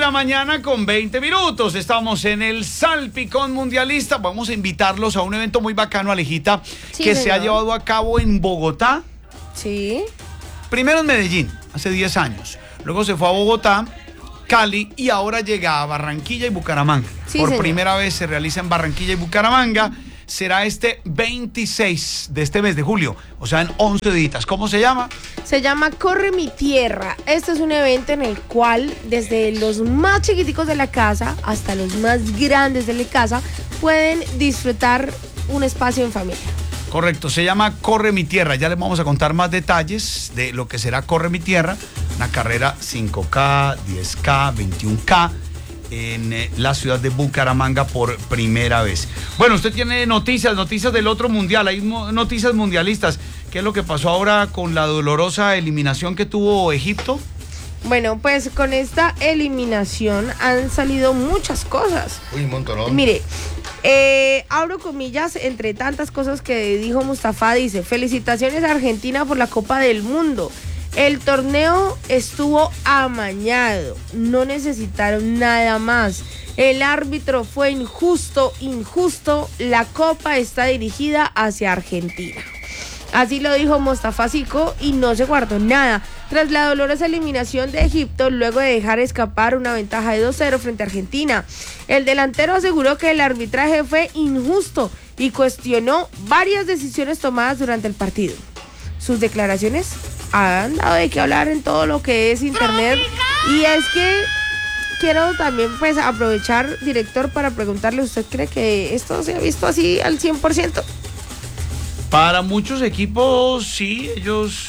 mañana con 20 minutos. Estamos en el Salpicón Mundialista. Vamos a invitarlos a un evento muy bacano, Alejita, sí, que señor. se ha llevado a cabo en Bogotá. Sí. Primero en Medellín, hace 10 años. Luego se fue a Bogotá, Cali y ahora llega a Barranquilla y Bucaramanga. Sí, Por señor. primera vez se realiza en Barranquilla y Bucaramanga. Será este 26 de este mes de julio, o sea, en 11 días. ¿Cómo se llama? Se llama Corre mi Tierra. Este es un evento en el cual desde los más chiquiticos de la casa hasta los más grandes de la casa pueden disfrutar un espacio en familia. Correcto, se llama Corre mi Tierra. Ya les vamos a contar más detalles de lo que será Corre mi Tierra, una carrera 5K, 10K, 21K en la ciudad de Bucaramanga por primera vez. Bueno, usted tiene noticias del otro mundial, hay noticias mundialistas. ¿Qué es lo que pasó ahora con la dolorosa eliminación que tuvo Egipto? Bueno, pues con esta eliminación han salido muchas cosas. Uy, un montón, ¿no? Mire, abro comillas, entre tantas cosas que dijo Mustafa, dice: felicitaciones a Argentina por la Copa del Mundo. El torneo estuvo amañado, no necesitaron nada más. El árbitro fue injusto, la Copa está dirigida hacia Argentina. Así lo dijo Mustafa Sico y no se guardó nada. Tras la dolorosa eliminación de Egipto, luego de dejar escapar una ventaja de 2-0 frente a Argentina, el delantero aseguró que el arbitraje fue injusto y cuestionó varias decisiones tomadas durante el partido. Sus declaraciones han dado de qué hablar en todo lo que es internet. Y es que quiero también pues aprovechar, director, para preguntarle: ¿usted cree que esto se ha visto así al 100%? Para muchos equipos, sí, ellos...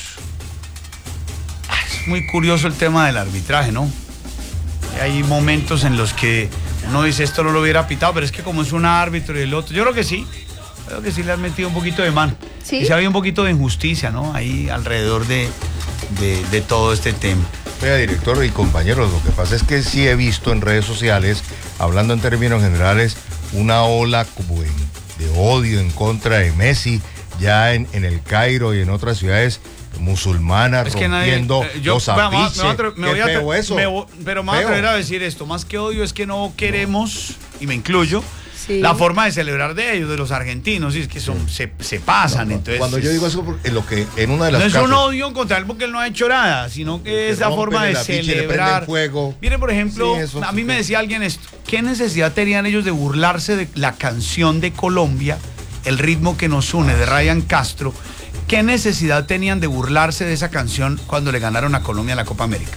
Es muy curioso el tema del arbitraje, ¿no? Hay momentos en los que uno dice esto no lo hubiera pitado, pero es que como es un árbitro y el otro, yo creo que sí le han metido un poquito de mano. ¿Sí? Y se había un poquito de injusticia, ¿no? Ahí alrededor de todo este tema. Oiga, director y compañeros, lo que pasa es que sí he visto en redes sociales, hablando en términos generales, una ola como de odio en contra de Messi, ya en el Cairo y en otras ciudades musulmanas, Es que rompiendo los afiches. pero me voy a atrever a decir esto: más que odio es que no queremos, y me incluyo, Sí. la forma de celebrar de ellos, de los argentinos, y es que se pasan. Entonces, Cuando yo digo eso, porque lo que en una de las no es casas, un odio contra él porque él no ha hecho nada, sino que es la forma de celebrar. Fuego. Mire, por ejemplo, Sí, eso a mí sí. me decía alguien esto: ¿qué necesidad tenían ellos de burlarse de la canción de Colombia, El ritmo que nos une, de Ryan Castro? ¿Qué necesidad tenían de burlarse de esa canción cuando le ganaron a Colombia en la Copa América?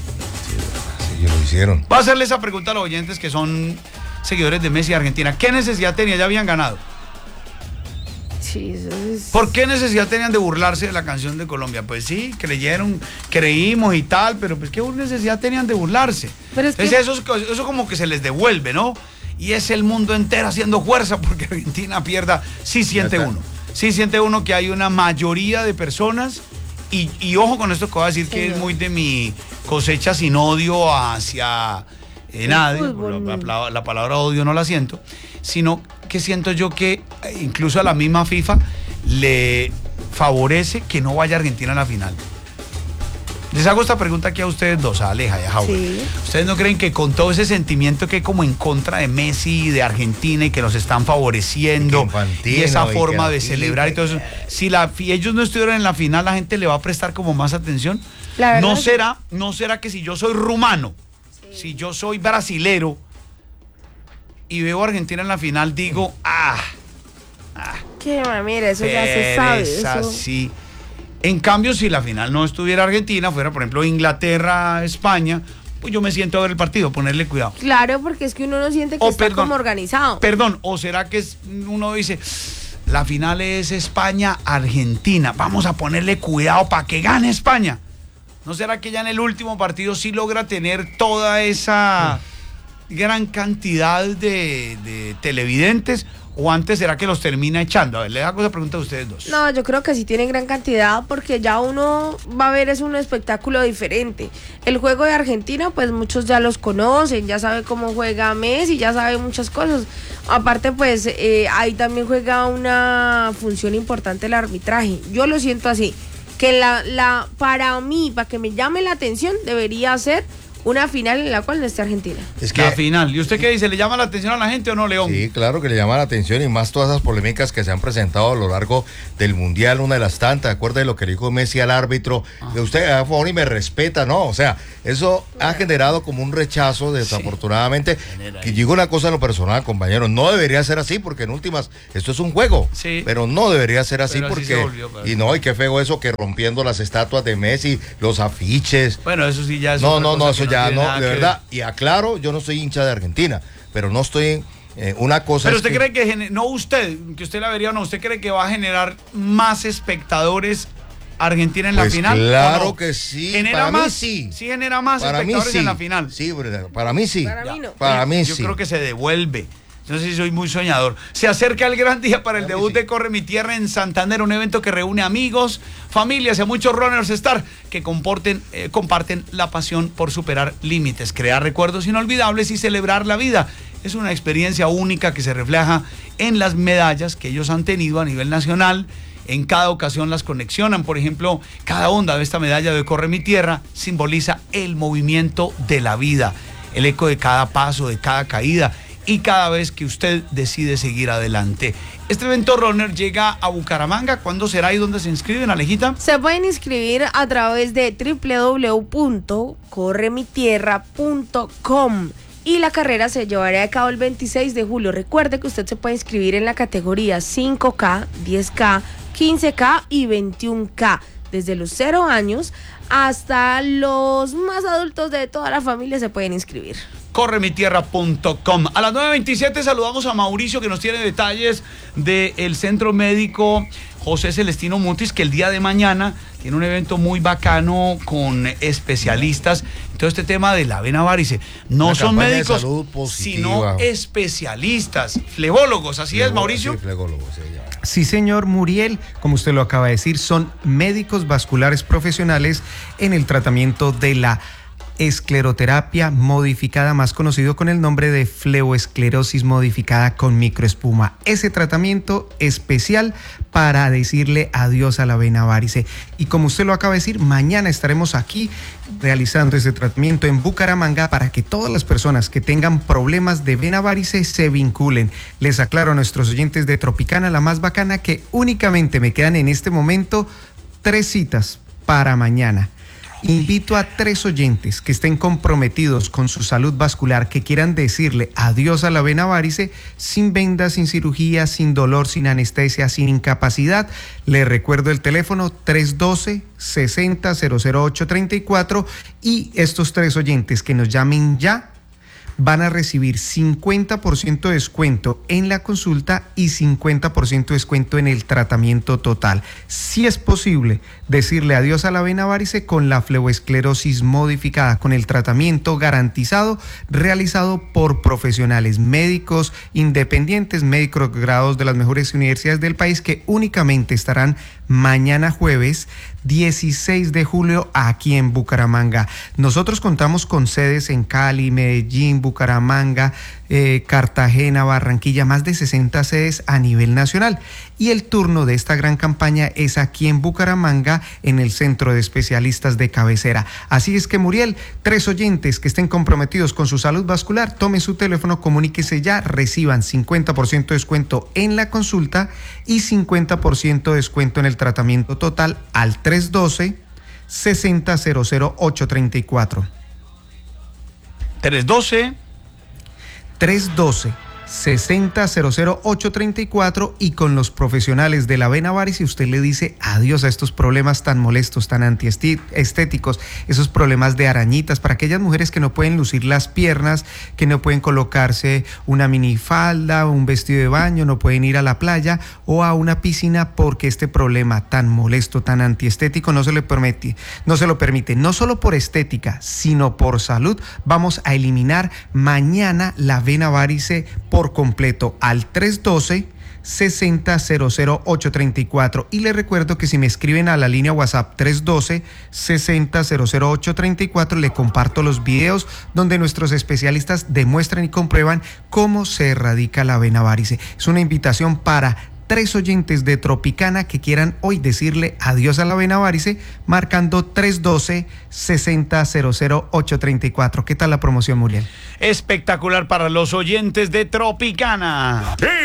Sí, lo hicieron. Voy a hacerle esa pregunta a los oyentes que son seguidores de Messi y Argentina. ¿Qué necesidad tenía? Ya habían ganado. Sí, eso es... ¿Por qué necesidad tenían de burlarse de la canción de Colombia? Pues sí, creímos y tal, pero pues ¿qué necesidad tenían de burlarse? Pero es que... Entonces eso como que se les devuelve, ¿no? Y es el mundo entero haciendo fuerza porque Argentina pierda. Sí siente uno que hay una mayoría de personas, y ojo con esto que voy a decir, que es muy de mi cosecha sin odio hacia nadie, la palabra odio no la siento, sino que siento yo que incluso a la misma FIFA le favorece que no vaya Argentina a la final. Les hago esta pregunta aquí a ustedes dos, a Aleja y a Jaúl. Sí. ¿Ustedes no creen que con todo ese sentimiento que hay como en contra de Messi y de Argentina y que nos están favoreciendo y esa forma de celebrar y todo eso, si ellos no estuvieran en la final, la gente le va a prestar como más atención? ¿No será que si yo soy rumano, si yo soy brasilero y veo a Argentina en la final, digo, ¿Qué? Mira, eso ya se sabe. Eso... Sí. En cambio, si la final no estuviera Argentina, fuera por ejemplo Inglaterra, España, pues yo me siento a ver el partido, ponerle cuidado. Claro, porque es que uno no siente que está como organizado. Perdón, o será que uno dice, la final es España-Argentina, vamos a ponerle cuidado para que gane España. ¿No será que ya en el último partido sí logra tener toda esa gran cantidad de televidentes? ¿O antes será que los termina echando? A ver, le hago esa pregunta a ustedes dos. No, yo creo que sí tienen gran cantidad, porque ya uno va a ver, es un espectáculo diferente. El juego de Argentina, pues muchos ya los conocen, ya saben cómo juega Messi, ya saben muchas cosas. Aparte, pues ahí también juega una función importante el arbitraje. Yo lo siento así, que para mí, para que me llame la atención, debería ser una final en la cual no esté Argentina. Es que La final. ¿Y usted qué dice? ¿Le llama la atención a la gente o no, León? sí, claro que le llama la atención, y más todas esas polémicas que se han presentado a lo largo del Mundial, una de las tantas. Acuerda de lo que le dijo Messi al árbitro, que usted a favor y me respeta, ¿no? O sea, eso ha generado como un rechazo, desafortunadamente. Que digo una cosa en lo personal, compañero, no debería ser así, porque en últimas, esto es un juego, Sí. pero no debería ser así, Pero así porque, se volvió, padre. y no, y qué feo eso, que rompiendo las estatuas de Messi, los afiches. Bueno, eso sí ya es No, otra no, cosa no, que eso ya tiene no, nada de que verdad. Y aclaro, yo no soy hincha de Argentina, pero no estoy una cosa. Pero es usted cree que, no usted, que usted la vería o no, ¿usted cree que va a generar más espectadores Argentina en Pues la final? claro ¿o no? que sí, ¿Genera para mí más? sí. Sí genera más Para mí espectadores sí. en la final. Sí, para mí sí. Para mí no. Para mí Yo sí. creo que se devuelve. No sé si soy muy soñador. Se acerca el gran día para el debut de Corre Mi Tierra en Santander, un evento que reúne amigos, familias y a muchos runners star que comparten la pasión por superar límites, crear recuerdos inolvidables y celebrar la vida. Es una experiencia única que se refleja en las medallas que ellos han tenido a nivel nacional. En cada ocasión las conexionan. Por ejemplo, cada onda de esta medalla de Corre Mi Tierra simboliza el movimiento de la vida, el eco de cada paso, de cada caída y cada vez que usted decide seguir adelante. Este evento runner llega a Bucaramanga. ¿Cuándo será y dónde se inscriben, Alejita? Se pueden inscribir a través de www.corremitierra.com y la carrera se llevará a cabo el 26 de julio. Recuerde que usted se puede inscribir en la categoría 5K, 10K, 15K y 21K, desde los 0 años hasta los más adultos de toda la familia se pueden inscribir. Corremitierra.com. A las 9:27 saludamos a Mauricio, que nos tiene detalles del Centro Médico José Celestino Mutis, que el día de mañana tiene un evento muy bacano con especialistas. Todo este tema de la vena varice. No Una son campaña de médicos, salud positiva. sino especialistas, flebólogos. Así es, Mauricio. Sí, flególogos, sí, ya. Sí, señor Muriel, como usted lo acaba de decir, son médicos vasculares profesionales en el tratamiento de la escleroterapia modificada, más conocido con el nombre de fleoesclerosis modificada con microespuma. Ese tratamiento especial para decirle adiós a la vena varice. Y como usted lo acaba de decir, mañana estaremos aquí realizando ese tratamiento en Bucaramanga para que todas las personas que tengan problemas de vena varice se vinculen. Les aclaro a nuestros oyentes de Tropicana, la más bacana, que únicamente me quedan en este momento 3 citas para mañana. Invito a 3 oyentes que estén comprometidos con su salud vascular, que quieran decirle adiós a la vena varice, sin vendas, sin cirugía, sin dolor, sin anestesia, sin incapacidad. Les recuerdo el teléfono 312-60-00834, y estos 3 oyentes que nos llamen ya van a recibir 50% de descuento en la consulta y 50% de descuento en el tratamiento total. Si es posible decirle adiós a la vena varice con la fleoesclerosis modificada, con el tratamiento garantizado realizado por profesionales médicos independientes, médicos graduados de las mejores universidades del país, que únicamente estarán mañana jueves 16 de julio aquí en Bucaramanga. Nosotros contamos con sedes en Cali, Medellín, Bucaramanga, Cartagena, Barranquilla, más de 60 sedes a nivel nacional. Y el turno de esta gran campaña es aquí en Bucaramanga, en el Centro de Especialistas de Cabecera. Así es que, Muriel, 3 oyentes que estén comprometidos con su salud vascular, tomen su teléfono, comuníquese ya, reciban 50% de descuento en la consulta y 50% de descuento en el tratamiento total al 312-60-00834. 312-60-00834, y con los profesionales de la vena varice usted le dice adiós a estos problemas tan molestos, tan antiestéticos, esos problemas de arañitas para aquellas mujeres que no pueden lucir las piernas, que no pueden colocarse una minifalda, un vestido de baño, no pueden ir a la playa o a una piscina porque este problema tan molesto, tan antiestético no se lo permite, no solo por estética, sino por salud. Vamos a eliminar mañana la vena varice por completo al 312-60-00834. Y les recuerdo que si me escriben a la línea WhatsApp 312-60-00834, le comparto los videos donde nuestros especialistas demuestran y comprueban cómo se erradica la vena varice. Es una invitación para 3 oyentes de Tropicana que quieran hoy decirle adiós a la vena varice, marcando 312-6000-834. ¿Qué tal la promoción, Muriel? Espectacular para los oyentes de Tropicana.